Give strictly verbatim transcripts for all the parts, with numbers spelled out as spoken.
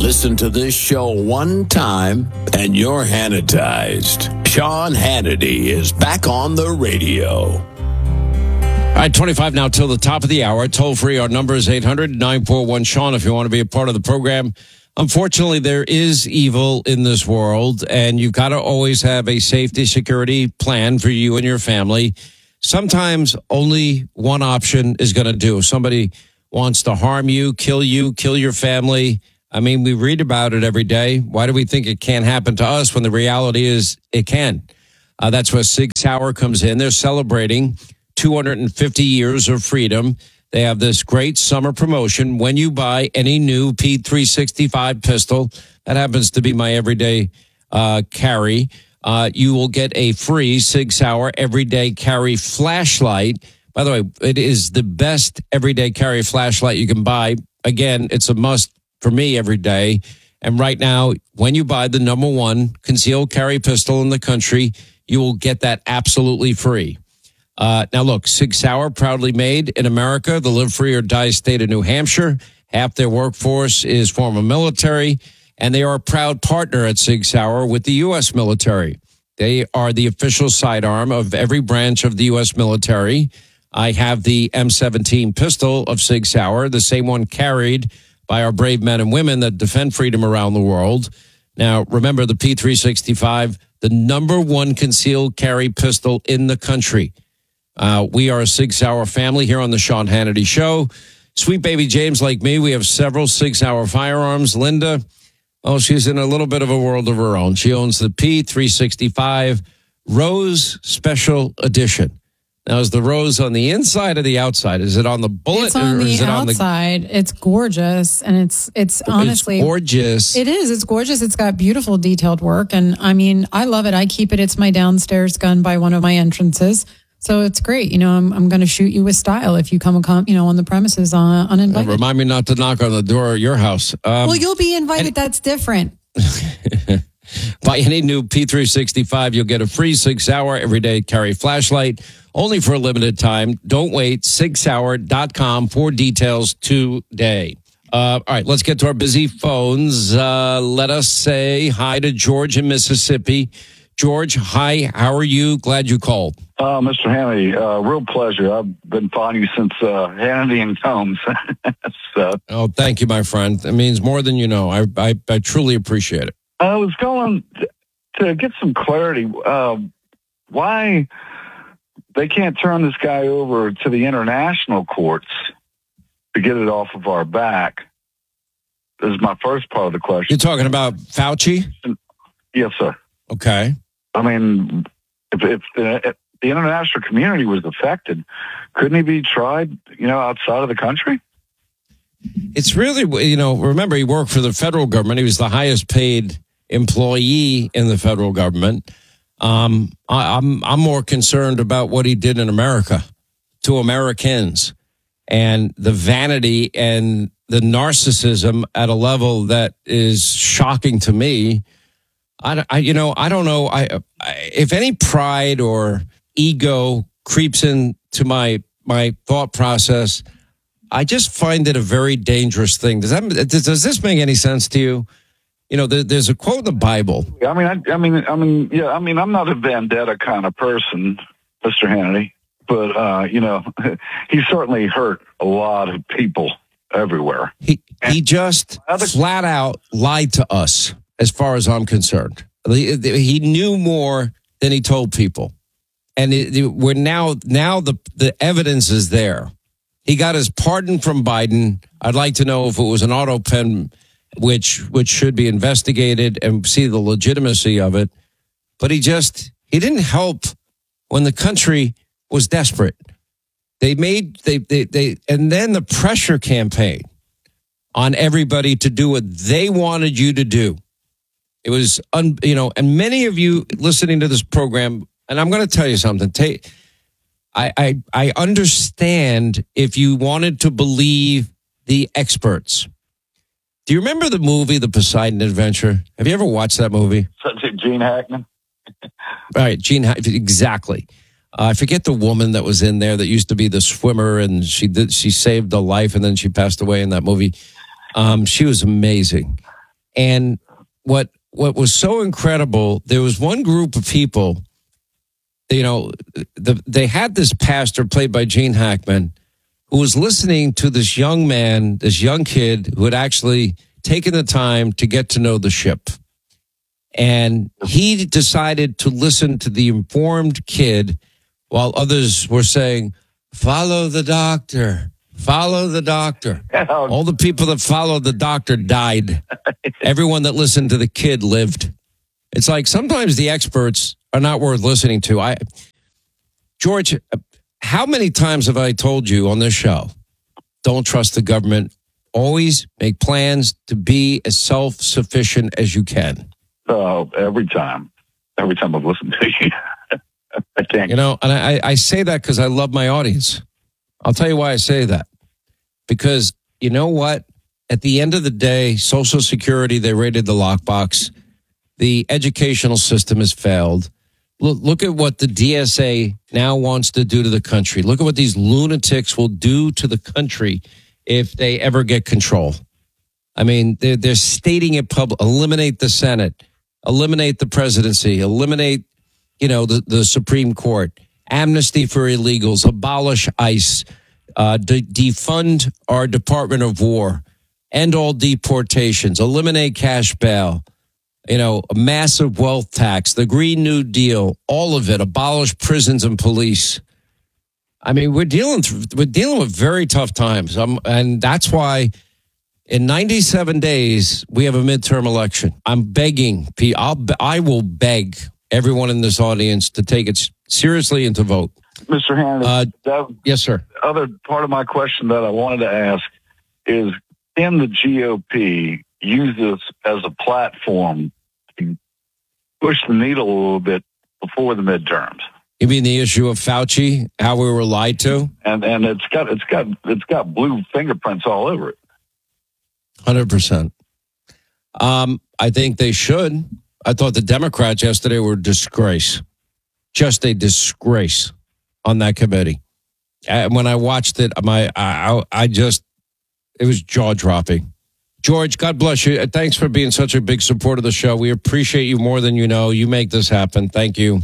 Listen to this show one time and you're Hannitized. Sean Hannity is back on the radio. All right, twenty-five now till the top of the hour. Toll free. Our number is eight hundred, nine four one, Sean if you want to be a part of the program. Unfortunately, there is evil in this world, and you've got to always have a safety security plan for you and your family. Sometimes only one option is going to do. If somebody wants to harm you, kill you, kill your family. I mean, we read about it every day. Why do we think it can't happen to us when the reality is it can? Uh, that's where Sig Sauer comes in. They're celebrating two hundred fifty years of freedom. They have this great summer promotion. When you buy any new P three sixty-five pistol, that happens to be my everyday uh, carry, uh, you will get a free Sig Sauer everyday carry flashlight. By the way, it is the best everyday carry flashlight you can buy. Again, it's a must for me every day. And right now, when you buy the number one concealed carry pistol in the country, you will get that absolutely free. Uh, now, look, Sig Sauer, proudly made in America, the live free or die state of New Hampshire. Half their workforce is former military, and they are a proud partner at Sig Sauer with the U S military. They are the official sidearm of every branch of the U S military. I have the M seventeen pistol of Sig Sauer, the same one carried by our brave men and women that defend freedom around the world. Now, remember the P three sixty-five, the number one concealed carry pistol in the country. Uh, we are a Sig Sauer family here on the Sean Hannity Show. Sweet baby James, like me, we have several Sig Sauer firearms. Linda, oh, she's in a little bit of a world of her own. She owns the P three sixty-five Rose Special Edition. Now, is the rose on the inside or the outside? Is it on the bullet? It's on or the is it outside. On the... It's gorgeous, and it's it's honestly it's gorgeous. It is. It's gorgeous. It's got beautiful detailed work, and I mean, I love it. I keep it. It's my downstairs gun by one of my entrances. So it's great. You know, I'm I'm going to shoot you with style if you come, you know, on the premises uh, uninvited. Uh, remind me not to knock on the door of your house. Um, well, you'll be invited. And, That's different. Buy any new P three sixty-five, you'll get a free Sig Sauer everyday carry flashlight, only for a limited time. Don't wait. sig sauer dot com for details today. Uh, all right, let's get to our busy phones. Uh, let us say hi to George in Mississippi. George, hi. How are you? Glad you called. Uh, Mister Hannity, uh, real pleasure. I've been following you since uh, Hannity and Combs. so, oh, thank you, my friend. It means more than you know. I I, I truly appreciate it. I was going to, to get some clarity. Uh, why they can't turn this guy over to the international courts to get it off of our back? This is my first part of the question. You're talking about Fauci? Yes, sir. Okay. I mean, if, if, the, if the international community was affected, couldn't he be tried, you know, outside of the country? It's really, you know, remember he worked for the federal government. He was the highest paid employee in the federal government. Um, I, I'm I'm more concerned about what he did in America to Americans and the vanity and the narcissism at a level that is shocking to me. I, I you know, I don't know. I, I if any pride or ego creeps into my my thought process, I just find it a very dangerous thing. Does that does, does this make any sense to you? You know, there, there's a quote in the Bible. I mean, I, I mean, I mean, yeah, I mean, I'm not a vendetta kind of person, Mister Hannity, but uh, you know, he certainly hurt a lot of people everywhere. He he just other- flat out lied to us, as far as I'm concerned. He knew more than he told people, and it, it, we're now now the the evidence is there. He got his pardon from Biden. I'd like to know if it was an auto pen, which which should be investigated and see the legitimacy of it. But he just he didn't help when the country was desperate. They made they they, they and then the pressure campaign on everybody to do what they wanted you to do. It was un, you know, and many of you listening to this program, and I'm going to tell you something. Take I, I I understand if you wanted to believe the experts. Do you remember the movie, The Poseidon Adventure? Have you ever watched that movie? Gene Hackman? Right, Gene Hackman, exactly. Uh, I forget the woman that was in there that used to be the swimmer, and she did, she saved a life, and then she passed away in that movie. Um, she was amazing. And what what was so incredible, there was one group of people, you know, the, they had this pastor played by Gene Hackman who was listening to this young man, this young kid who had actually taken the time to get to know the ship. And he decided to listen to the informed kid while others were saying, follow the doctor, follow the doctor. All the people that followed the doctor died. Everyone that listened to the kid lived. It's like sometimes the experts are not worth listening to. I, George, how many times have I told you on this show, don't trust the government. Always make plans to be as self-sufficient as you can. Uh, every time. Every time I've listened to you. I can't. You know, and I, I say that because I love my audience. I'll tell you why I say that. Because you know what? At the end of the day, Social Security, they raided the lockbox. The educational system has failed. Look, look at what the D S A now wants to do to the country. Look at what these lunatics will do to the country if they ever get control. I mean, they're, they're stating it public. Eliminate the Senate. Eliminate the presidency. Eliminate, you know, the, the Supreme Court. Amnesty for illegals. Abolish ICE. Uh, de- defund our Department of War. End all deportations. Eliminate cash bail. You know, a massive wealth tax. The Green New Deal. All of it. Abolish prisons and police. I mean, we're dealing we're dealing with very tough times, um, and that's why in ninety-seven days we have a midterm election. I'm begging, I'll I will beg everyone in this audience to take it seriously and to vote. Mister Hannity, uh, that, yes, sir. The other part of my question that I wanted to ask is: can the G O P use this as a platform to push the needle a little bit before the midterms? You mean the issue of Fauci, how we were lied to? And and it's got it's got it's got blue fingerprints all over it. one hundred percent. Um, I think they should. I thought the Democrats yesterday were a disgrace. Just a disgrace on that committee. And when I watched it, my I, I just, it was jaw-dropping. George, God bless you. Thanks for being such a big supporter of the show. We appreciate you more than you know. You make this happen. Thank you.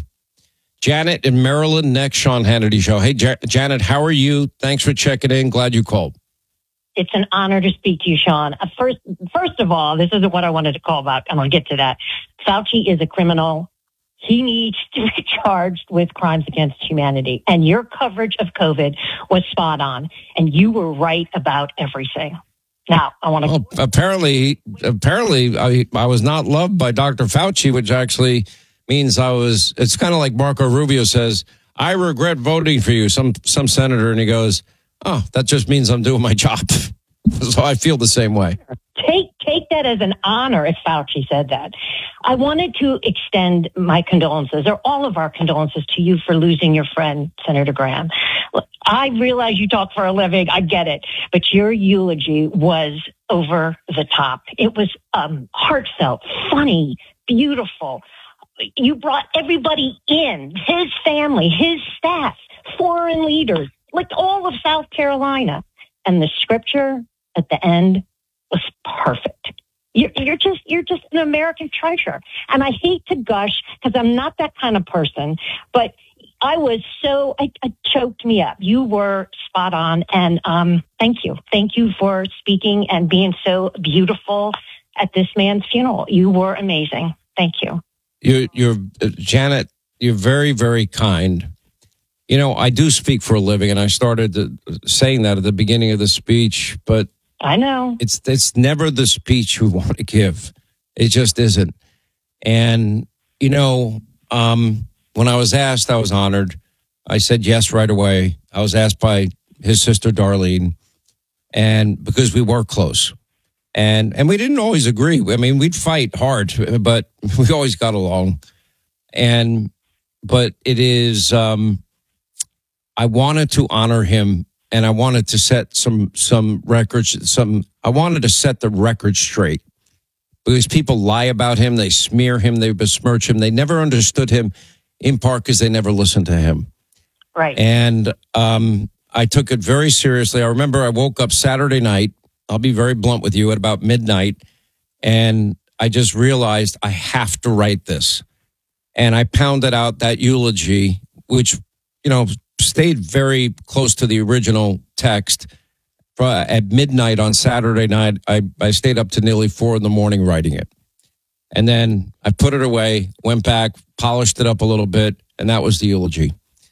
Janet in Maryland, next Sean Hannity Show. Hey, Ja- Janet, how are you? Thanks for checking in. Glad you called. It's an honor to speak to you, Sean. Uh, first, first of all, this isn't what I wanted to call about. I'm going to get to that. Fauci is a criminal. He needs to be charged with crimes against humanity. And your coverage of COVID was spot on. And you were right about everything. Now, I want to... Well, apparently, apparently I, I was not loved by Doctor Fauci, which actually means I was... It's kind of like Marco Rubio says, I regret voting for you, some some senator, and he goes, oh, that just means I'm doing my job. So I feel the same way. Take take that as an honor if Fauci said that. I wanted to extend my condolences, or all of our condolences, to you for losing your friend, Senator Graham. I realize you talk for a living. I get it. But your eulogy was over the top. It was um, heartfelt, funny, beautiful. You brought everybody in, his family, his staff, foreign leaders, like all of South Carolina. And the scripture at the end was perfect. You're, you're just you're just an American treasure. And I hate to gush because I'm not that kind of person, but I was so, it, it choked me up. You were spot on. And um, thank you. Thank you for speaking and being so beautiful at this man's funeral. You were amazing. Thank you. You're, you're uh, Janet, you're very, very kind. You know, I do speak for a living, and I started to, saying that at the beginning of the speech, but I know it's it's never the speech you want to give. It just isn't. And, you know, um, when I was asked, I was honored. I said yes right away. I was asked by his sister, Darlene, and because we were close. And and we didn't always agree. I mean, we'd fight hard, but we always got along. And but it is... Um, I wanted to honor him, and I wanted to set some some records. Some I wanted to set the record straight because people lie about him, they smear him, they besmirch him. They never understood him, in part because they never listened to him. Right. And um, I took it very seriously. I remember I woke up Saturday night. I'll be very blunt with you at about midnight, and I just realized I have to write this. And I pounded out that eulogy, which, you know, stayed very close to the original text. At midnight on Saturday night, I, I stayed up to nearly four in the morning writing it. And then I put it away, went back, polished it up a little bit, and that was the eulogy.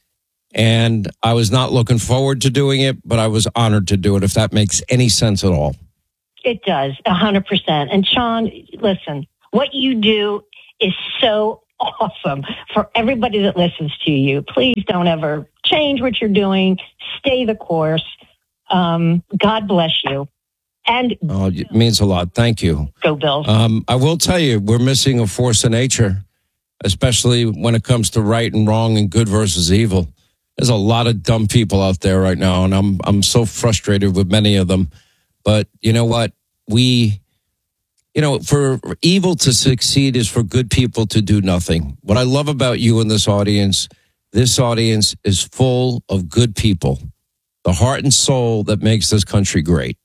And I was not looking forward to doing it, but I was honored to do it, if that makes any sense at all. It does, one hundred percent. And Sean, listen, what you do is so awesome for everybody that listens to you. Please don't ever change what you're doing. Stay the course. Um, God bless you. And oh, it means a lot. Thank you. Go Bills. Um, I will tell you, we're missing a force of nature, especially when it comes to right and wrong and good versus evil. There's a lot of dumb people out there right now, and I'm I'm so frustrated with many of them. But you know what? We, you know, for evil to succeed is for good people to do nothing. What I love about you in this audience, this audience is full of good people. The heart and soul that makes this country great.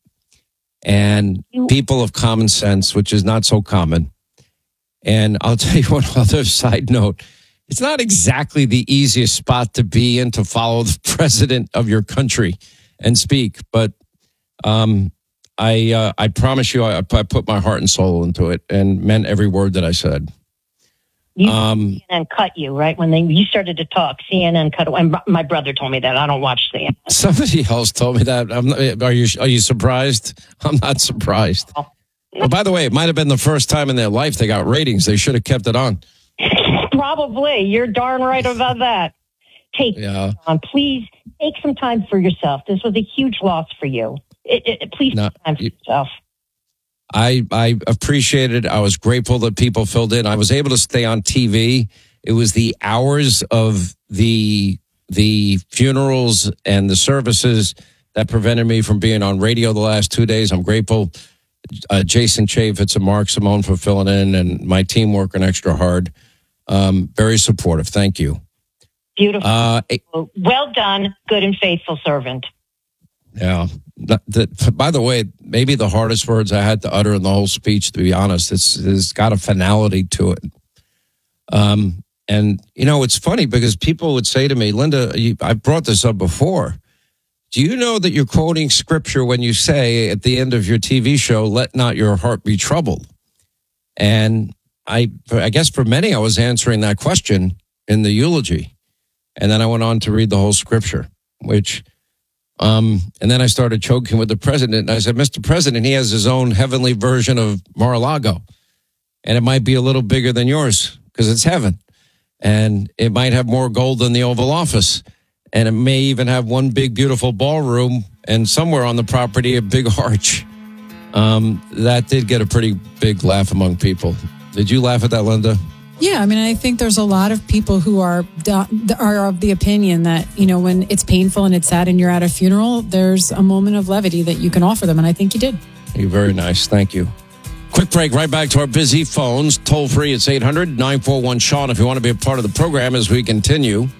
And people of common sense, which is not so common. And I'll tell you one other side note. It's not exactly the easiest spot to be in to follow the president of your country and speak. But um, I uh, I promise you, I, I put my heart and soul into it and meant every word that I said. You, um, C N N cut you, right? When they you started to talk, C N N cut. And my brother told me that. I don't watch C N N. Somebody else told me that. I'm not, are you are you surprised? I'm not surprised. Oh. Oh, by the way, it might have been the first time in their life they got ratings. They should have kept it on. Probably. You're darn right about that. Take yeah. on. Please take some time for yourself. This was a huge loss for you. It, it, please no, take time for you, yourself. I, I appreciate it. I was grateful that people filled in. I was able to stay on T V. It was the hours of the the funerals and the services that prevented me from being on radio the last two days. I'm grateful. Uh, Jason Chaffetz and Mark Simone for filling in, and my team working extra hard. Um, very supportive. Thank you. Beautiful. Uh, well done, good and faithful servant. Yeah. The, the, by the way, maybe the hardest words I had to utter in the whole speech, to be honest, it's, it's got a finality to it. Um, and, you know, it's funny because people would say to me, Linda, you, I brought this up before. Do you know that you're quoting scripture when you say at the end of your T V show, let not your heart be troubled? And I, I guess for many, I was answering that question in the eulogy. And then I went on to read the whole scripture, which, um, and then I started choking with the president. And I said, Mister President, he has his own heavenly version of Mar-a-Lago. And it might be a little bigger than yours because it's heaven. And it might have more gold than the Oval Office. And it may even have one big, beautiful ballroom and somewhere on the property, a big arch. Um, that did get a pretty big laugh among people. Did you laugh at that, Linda? Yeah, I mean, I think there's a lot of people who are are of the opinion that, you know, when it's painful and it's sad and you're at a funeral, there's a moment of levity that you can offer them. And I think you did. You're very nice. Thank you. Quick break, right back to our busy phones. Toll free, it's eight hundred nine four one Sean if you want to be a part of the program as we continue.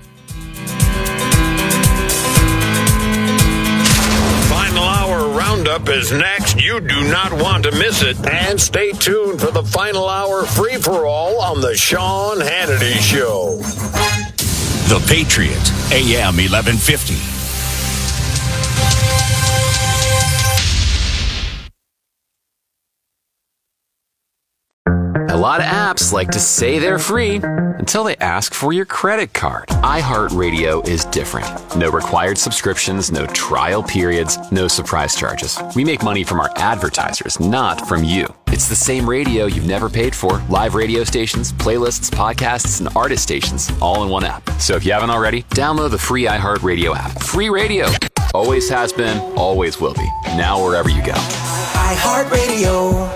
Roundup is next. You do not want to miss it. And stay tuned for the final hour free-for-all on the Sean Hannity Show. The Patriot, A M eleven fifty. A lot of apps like to say they're free until they ask for your credit card. iHeartRadio is different. No required subscriptions, no trial periods, no surprise charges. We make money from our advertisers, not from you. It's the same radio you've never paid for. Live radio stations, playlists, podcasts, and artist stations all in one app. So if you haven't already, download the free iHeartRadio app. Free radio. Always has been, always will be. Now wherever you go. iHeartRadio.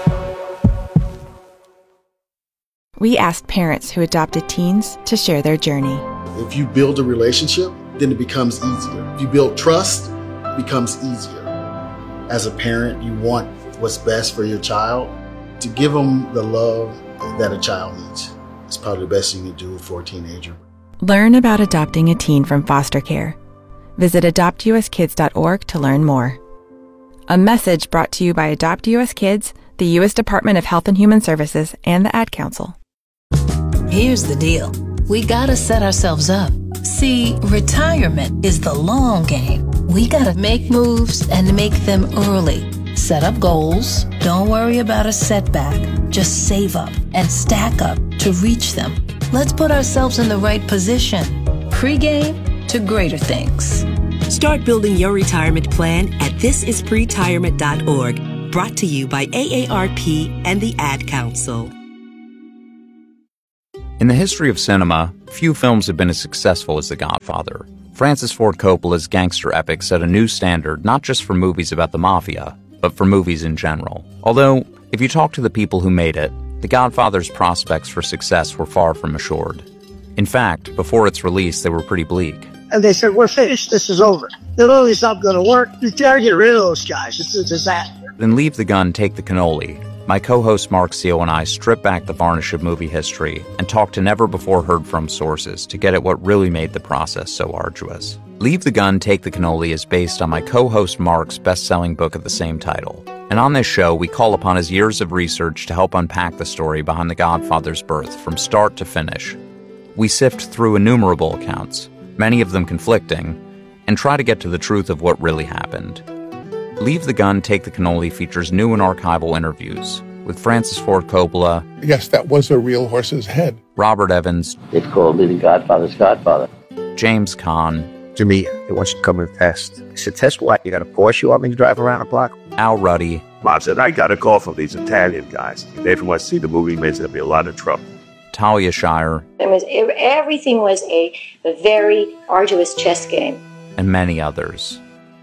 We asked parents who adopted teens to share their journey. If you build a relationship, then it becomes easier. If you build trust, it becomes easier. As a parent, you want what's best for your child. To give them the love that a child needs is probably the best you can do for a teenager. Learn about adopting a teen from foster care. Visit adopt u s kids dot org to learn more. A message brought to you by Adopt U S Kids, the U S Department of Health and Human Services, and the Ad Council. Here's the deal. We gotta set ourselves up. See, retirement is the long game. We gotta make moves and make them early. Set up goals. Don't worry about a setback. Just save up and stack up to reach them. Let's put ourselves in the right position. Pre-game to greater things. Start building your retirement plan at this is pretirement dot org. Brought to you by A A R P and the Ad Council. In the history of cinema, few films have been as successful as The Godfather. Francis Ford Coppola's gangster epic set a new standard not just for movies about the mafia, but for movies in general. Although, if you talk to the people who made it, The Godfather's prospects for success were far from assured. In fact, before its release, they were pretty bleak. And they said, we're finished, this is over. The movie's not going to work. You gotta get rid of those guys. It's a disaster. Then Leave the Gun, Take the Cannoli. My co-host Mark Seal and I strip back the varnish of movie history and talk to never-before-heard-from sources to get at what really made the process so arduous. Leave the Gun, Take the Cannoli is based on my co-host Mark's best-selling book of the same title. And on this show, we call upon his years of research to help unpack the story behind The Godfather's birth from start to finish. We sift through innumerable accounts, many of them conflicting, and try to get to the truth of what really happened. Leave the Gun, Take the Cannoli features new and archival interviews with Francis Ford Coppola. Yes, that was a real horse's head. Robert Evans. It's called Living Godfather's Godfather. James Caan. Jimmy, they want you to come and test. I said, test what? You got a Porsche you want me to drive around the block? Al Ruddy. Mom said, I got a call from these Italian guys. They want to see the movie, means there'll be a lot of trouble. Talia Shire. It was, everything was a, a very arduous chess game. And many others.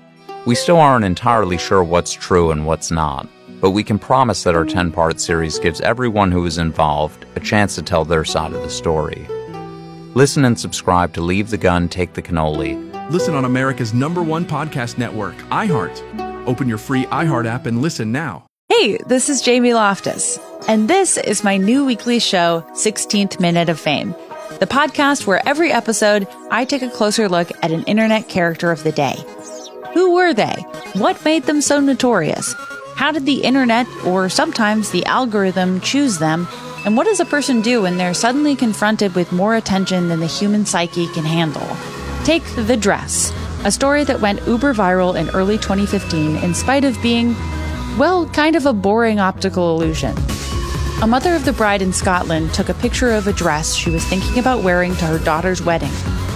We still aren't entirely sure what's true and what's not, but we can promise that our ten-part series gives everyone who is involved a chance to tell their side of the story. Listen and subscribe to Leave the Gun, Take the Cannoli. Listen on America's number one podcast network, iHeart. Open your free iHeart app and listen now. Hey, this is Jamie Loftus, and this is my new weekly show, sixteenth Minute of Fame, the podcast where every episode I take a closer look at an internet character of the day. Who were they? What made them so notorious? How did the internet, or sometimes the algorithm, choose them? And what does a person do when they're suddenly confronted with more attention than the human psyche can handle? Take The Dress, a story that went uber viral in early twenty fifteen in spite of being, well, kind of a boring optical illusion. A mother of the bride in Scotland took a picture of a dress she was thinking about wearing to her daughter's wedding.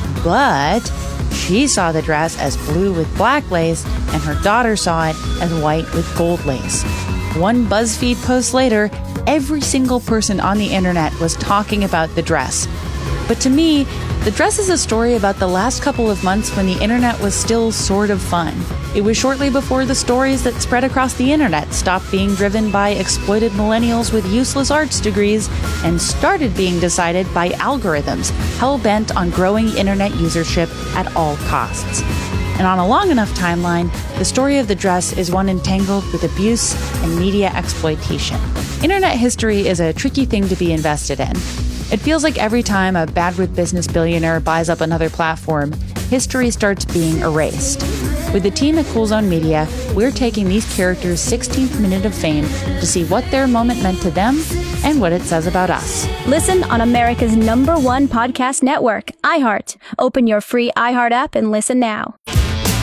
But she saw the dress as blue with black lace, and her daughter saw it as white with gold lace. One BuzzFeed post later, every single person on the internet was talking about the dress. But to me, the dress is a story about the last couple of months when the internet was still sort of fun. It was shortly before the stories that spread across the internet stopped being driven by exploited millennials with useless arts degrees and started being decided by algorithms hell-bent on growing internet usership at all costs. And on a long enough timeline, the story of the dress is one entangled with abuse and media exploitation. Internet history is a tricky thing to be invested in. It feels like every time a bad-with-business billionaire buys up another platform, history starts being erased. With the team at Cool Zone Media, we're taking these characters' sixteenth minute of fame to see what their moment meant to them and what it says about us. Listen on America's number one podcast network, iHeart. Open your free iHeart app and listen now.